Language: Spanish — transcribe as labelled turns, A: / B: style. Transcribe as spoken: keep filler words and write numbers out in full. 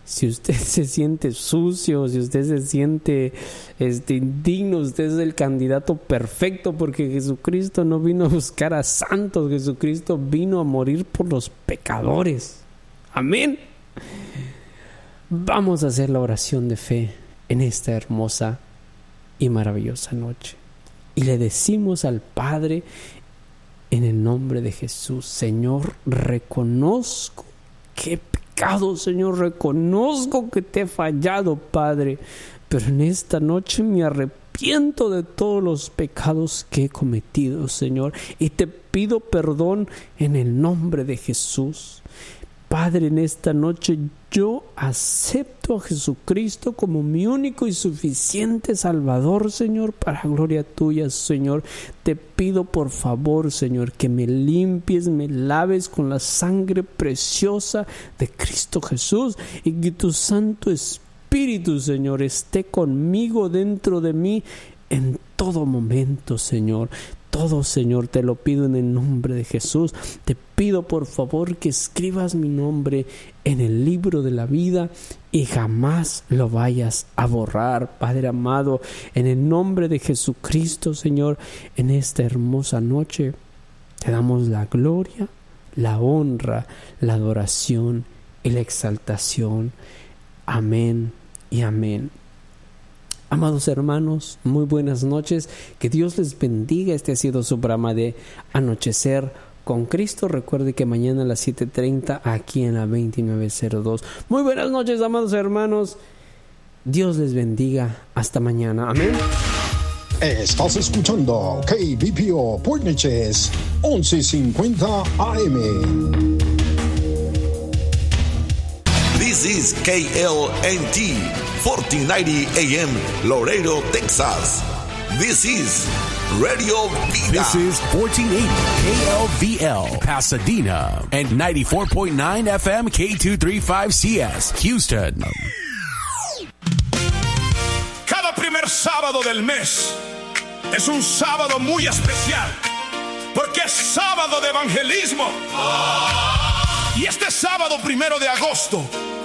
A: Si usted se siente sucio, si usted se siente este, indigno, usted es el candidato perfecto, porque Jesucristo no vino a buscar a santos, Jesucristo vino a morir por los pecadores. Amén. Vamos a hacer la oración de fe en esta hermosa y maravillosa noche. Y le decimos al Padre, en el nombre de Jesús: Señor, reconozco que he pecado, Señor, reconozco que te he fallado, Padre, pero en esta noche me arrepiento de todos los pecados que he cometido, Señor, y te pido perdón en el nombre de Jesús. Padre, en esta noche yo acepto a Jesucristo como mi único y suficiente Salvador, Señor, para gloria tuya, Señor. Te pido por favor, Señor, que me limpies, me laves con la sangre preciosa de Cristo Jesús, y que tu Santo Espíritu, Señor, esté conmigo, dentro de mí, en todo momento, Señor. Todo, Señor, te lo pido en el nombre de Jesús. Te pido por favor que escribas mi nombre en el libro de la vida y jamás lo vayas a borrar, Padre amado. En el nombre de Jesucristo, Señor, en esta hermosa noche te damos la gloria, la honra, la adoración y la exaltación. Amén y amén. Amados hermanos, muy buenas noches, que Dios les bendiga. Este ha sido su programa de Anochecer con Cristo. Recuerde que mañana a las siete treinta aquí en la veintinueve cero dos. Muy buenas noches, amados hermanos. Dios les bendiga. Hasta mañana. Amén.
B: Estás escuchando K B P O Portneches once cincuenta A M.
C: This is K L N T fourteen ninety A M Laredo, Texas. This is Radio Vida.
D: This is fourteen eighty K L V L Pasadena and ninety-four point nine F M K two thirty-five C S Houston.
E: Cada primer sábado del mes es un sábado muy especial, porque es sábado de evangelismo. Y este sábado primero de agosto